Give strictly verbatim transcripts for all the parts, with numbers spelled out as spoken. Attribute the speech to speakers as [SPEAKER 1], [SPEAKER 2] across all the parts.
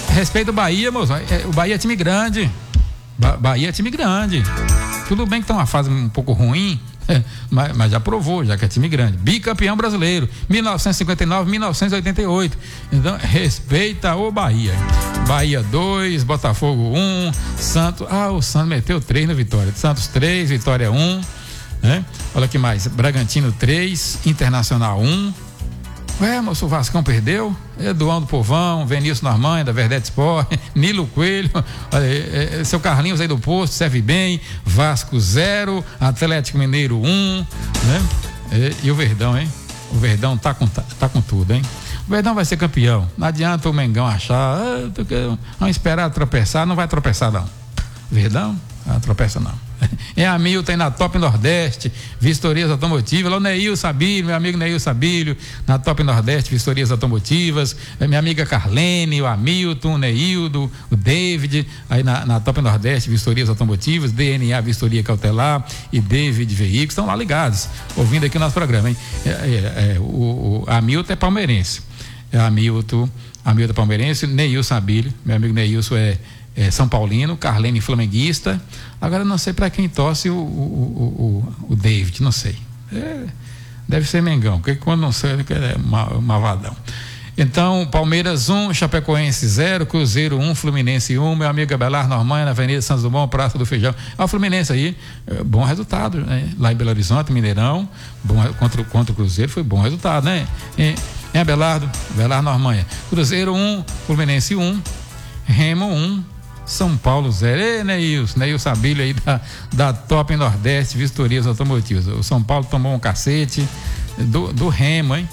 [SPEAKER 1] Respeita o Bahia, moço. O Bahia é time grande. Ba- Bahia é time grande. Tudo bem que tá uma fase um pouco ruim, mas, mas já provou, já que é time grande. Bicampeão brasileiro, mil novecentos e cinquenta e nove, mil novecentos e oitenta e oito. Então, respeita o Bahia. Bahia dois, Botafogo um, Santos. Ah, o Santos meteu três na Vitória. Santos três, Vitória um. Né? Olha que mais. Bragantino três, Internacional um. Ué, moço, o Vascão perdeu? Eduardo Povão, Vinícius Normanha, da Verdete Sport, Nilo Coelho, é, é, seu Carlinhos aí do Posto, serve bem, Vasco zero, Atlético Mineiro um, né? É, e o Verdão, hein? O Verdão tá com, tá, tá com tudo, hein? O Verdão vai ser campeão. Não adianta o Mengão achar, ah, vamos esperar tropeçar, não vai tropeçar não. Verdão, não tropeça não. É a Milton na Top Nordeste, Vistorias Automotivas, lá o Neil Sabílio, meu amigo Neil Sabílio, na Top Nordeste, Vistorias Automotivas, minha amiga Carlene, o Hamilton, o Neildo, o David, aí na, na Top Nordeste, Vistorias Automotivas, D N A Vistoria Cautelar e David Veículos, estão lá ligados, ouvindo aqui o nosso programa, hein? É, é, é, o, o Hamilton é palmeirense, é Hamilton, Hamilton é palmeirense, Neil Sabílio, meu amigo Neilson é É, São Paulino, Carlene flamenguista. Agora não sei para quem torce o, o, o, o David, não sei. É, deve ser Mengão, porque quando não sei é malvadão. Então, Palmeiras um, Chapecoense zero, Cruzeiro um, Fluminense um, meu amigo Abelar Normanha, na Avenida Santos Dumont, Praça do Feijão. Ah, o Fluminense aí, é, bom resultado, né? Lá em Belo Horizonte, Mineirão, bom, contra, contra o Cruzeiro, foi bom resultado, né? Em, em Abelardo, Abelar Normanha. Cruzeiro um, Fluminense um, Remo um, São Paulo zero. Ei, Neilson, Neilson Sabílio aí da, da Top Nordeste, Vistorias Automotivas. O São Paulo tomou um cacete do, do Remo, hein?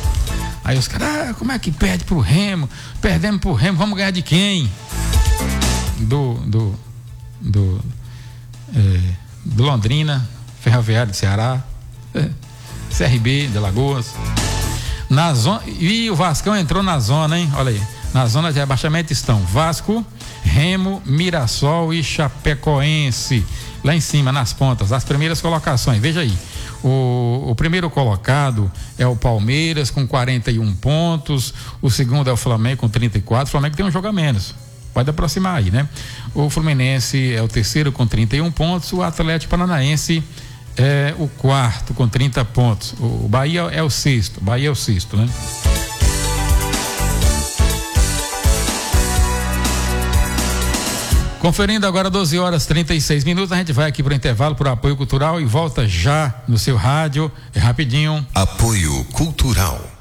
[SPEAKER 1] Aí os caras, ah, como é que perde pro Remo? Perdemos pro Remo, vamos ganhar de quem? Do, do, do, é, do Londrina, Ferroviário de Ceará, é, C R B de Alagoas. Na zona, e o Vascão entrou na zona, hein? Olha aí. Na zona de rebaixamento estão Vasco, Remo, Mirassol e Chapecoense. Lá em cima, nas pontas, as primeiras colocações. Veja aí. O, o primeiro colocado é o Palmeiras com quarenta e um pontos. O segundo é o Flamengo com trinta e quatro. O Flamengo tem um jogo a menos. Pode aproximar aí, né? O Fluminense é o terceiro com trinta e um pontos. O Atlético Paranaense é o quarto com trinta pontos. O Bahia é o sexto. O Bahia é o sexto, né? Conferindo agora doze horas e trinta e seis minutos, a gente vai aqui para o intervalo por apoio cultural e volta já no seu rádio, é rapidinho.
[SPEAKER 2] Apoio cultural.